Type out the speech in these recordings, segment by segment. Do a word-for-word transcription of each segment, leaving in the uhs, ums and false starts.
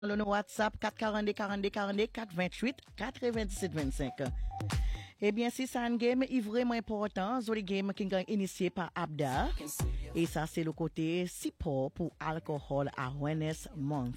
le WhatsApp quatre quarante-deux quarante-deux quarante-deux quatre vingt-huit quatre-vingt-dix-sept vingt-cinq. Eh bien, si c'est un game est vraiment important, c'est le game qui est initié par Abda. Et ça, c'est le côté support pour Alcohol Awareness Month.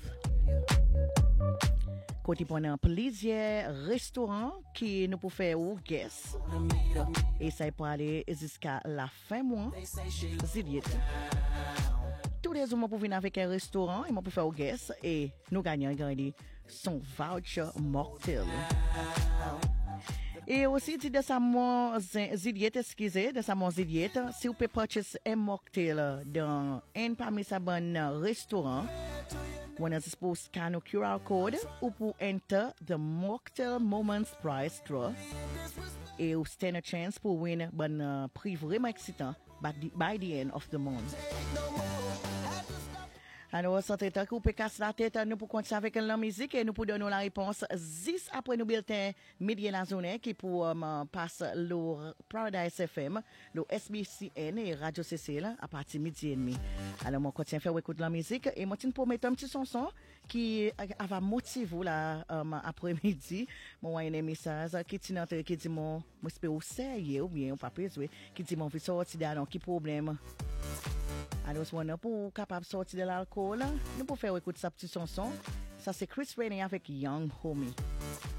Côté pendant plusieurs restaurants qui nous peuvent faire ou guest. Et ça peut aller jusqu'à la fin mois. Juillet. Tous les jours, pour venir avec un restaurant et moi pour faire au guest et nous gagnons gagner son voucher mocktail. Et aussi, de sa mois ziliette, excusez, de sa mois ziliette, si vous pouvez purchase un mocktail dans un parmi sa bonne restaurant, vous avez pour scanner Q R code ou pour enter the mocktail moments prize draw. Et vous avez une chance pour win un prix vraiment excitant by the, by the end of the month. Alors, ça t'est que vous pouvez casser la tête, nous pour continuer avec la musique et nous pour donner la réponse dix après nos bulletins midi la journée qui pour um, passe le Paradise F M, le S B C N et Radio C C L à partir de midi et demi. Alors, moi, continue à faire écouter la musique et moi, je pour mettre un petit chanson qui va motiver la um, après-midi. Moi, il y a un message qui dit, qui dit, moi, j'espère au sérieux ou bien, ou pas jouer, qui dit, mon fils sorti d'un qui problème. Alors, si on est pour capable de sortir de l'alcool, nous pouvons faire écouter sa petite chanson. Ça, c'est Chris Rainey avec Young Homie.